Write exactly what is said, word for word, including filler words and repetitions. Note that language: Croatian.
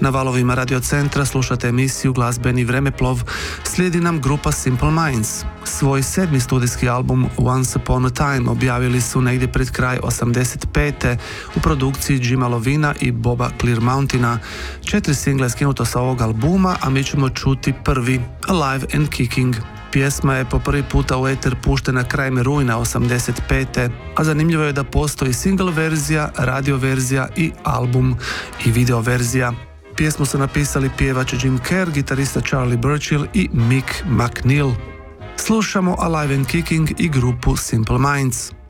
Na valovima Radio Centra slušate emisiju Glazbeni vremeplov, slijedi nam grupa Simple Minds. Svoj sedmi studijski album Once Upon a Time objavili su negdje pred kraj osamdeset pete u produkciji Jima Lovina i Boba Clearmountaina. Četiri single je skinuto sa ovog albuma, a mi ćemo čuti prvi, Alive and Kicking. Pjesma je po prvi puta u eter puštena krajem rujna osamdeset pete, a zanimljivo je da postoji single verzija, radio verzija i album i video verzija. Pjesmu su napisali pjevač Jim Kerr, gitarista Charlie Burchill i Mick McNeil. Slušamo Alive and Kicking i grupu Simple Minds.